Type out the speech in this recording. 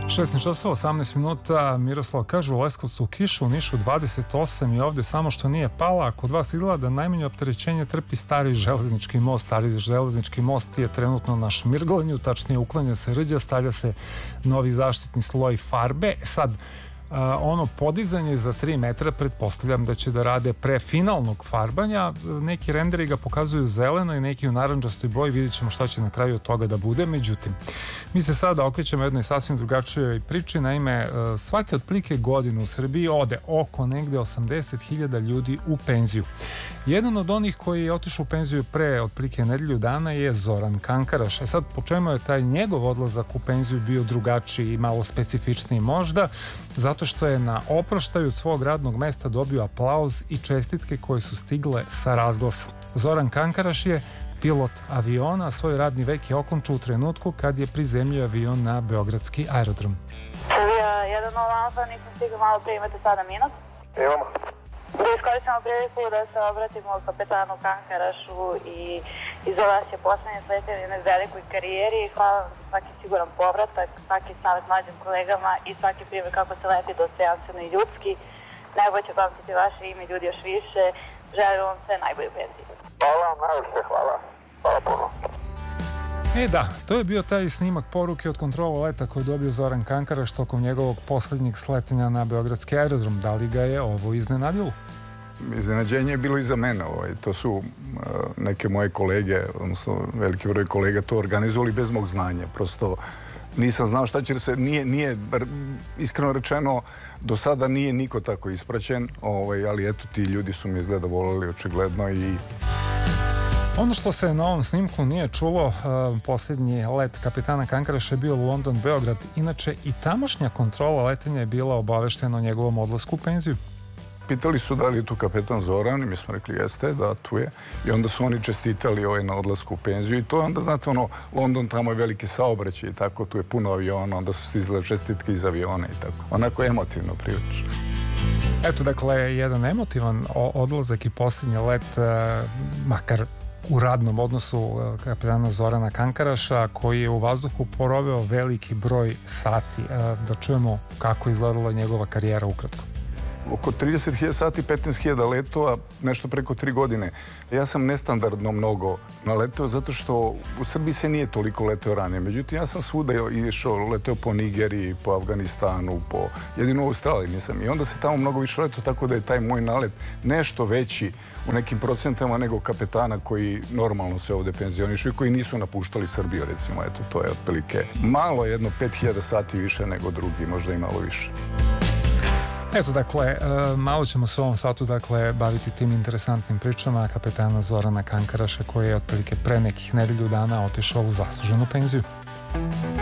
16 časova, 18 minuta, Miroslav kaže u Leskovcu kiša, u Nišu 28 i ovdje samo što nije pala, a kod vas izgleda da najmanje opterećenje trpi stari železnički most. Stari železnički most je trenutno na šmirglanju, tačnije uklanja se rđa, stavlja se novi zaštitni sloj farbe. Sad, ono podizanje za 3 metra pretpostavljam da će da rade pre finalnog farbanja. Neki renderi ga pokazuju zeleno i neki u narandžastoj boji, vidjet ćemo šta će na kraju od toga da bude. Međutim, mi se sada okrećemo jednoj sasvim drugačijoj priči. Naime, svake otprilike godine u Srbiji ode oko negde 80.000 ljudi u penziju. Jedan od onih koji je otišao u penziju pre otprilike nedelju dana je Zoran Kankaraš. Sad, po čemu je taj njegov odlazak u penziju bio drugačiji i malo specifičniji možda? Zato što je na oproštaju svog radnog mesta dobio aplauz i čestitke koje su stigle sa razglasa. Zoran Kankaraš je pilot aviona, svoj radni vek je okončao u trenutku kad je prizemljio avion na beogradski aerodrom. Jedan Alfa, nisam stigla malo prije, imate sada minut? Imamo. Da iskoristimo priliku da se obratimo kapetanu Kankarašu i iza vas je poslednje sletanje na velikoj karijeri. Hvala vam za svaki siguran povratak, svaki savjet mlađim kolegama i svaki primjer kako se leti dostojanstveno i ljudski. Najbolje će pamtiti vaše ime, ljudi još više. Želim vam sve najbolje u penziji. Hvala vam najviše, hvala. Hvala puno. Da, to je bio taj snimak poruke od kontrola leta koju je dobio Zoran Kankaraš tokom njegovog posljednjeg sletanja na beogradski aerodrom. Da li ga je ovo iznenadilo? Iznenađenje je bilo i za mene. To su neke moje kolege, odnosno veliki broj kolega to organizovali bez mog znanja. Prosto nisam znao šta će se... Nije, iskreno rečeno, do sada nije niko tako ispraćen, ali eto, ti ljudi su mi izgleda voleli očigledno i... Ono što se na ovom snimku nije čulo, posljednji let kapetana Kankaraša je bio London-Beograd. Inače, i tamošnja kontrola letenja je bila obaveštena o njegovom odlasku u penziju. Pitali su da li je tu kapetan Zoran i mi smo rekli jeste, da tu je. I onda su oni čestitali na odlasku u penziju i to onda, znate, London tamo je veliki saobraćaj i tako, tu je puno aviona, onda su stizale čestitke iz aviona i tako. Onako emotivno prilično. Eto, dakle, jedan emotivan odlazak i posljednji let, makar u radnom odnosu kapetana Zorana Kankaraša, koji je u vazduhu proveo veliki broj sati. Da čujemo kako je izgledala njegova karijera ukratko. Oko 30.000 sati, 15.000 letova, nešto preko 3 godine. Ja sam nestandardno mnogo naleteo zato što u Srbiji se nije toliko leteo ranije. Međutim, ja sam svuda išao, leteo po Nigeriji, po Afganistanu, jedino u Australiji nisam. I onda se tamo mnogo više leteo, tako da je taj moj nalet nešto veći u nekim procentama nego kapetana koji normalno se ovde penzionišu i koji nisu napuštali Srbiju, recimo. Eto, to je otprilike malo, jedno 5.000 sati više nego drugi, možda i malo više. Eto, dakle, malo ćemo se u ovom satu, dakle, baviti tim interesantnim pričama kapetana Zorana Kankaraša, koji je otprilike pre nekih nedelju dana otišao u zasluženu penziju.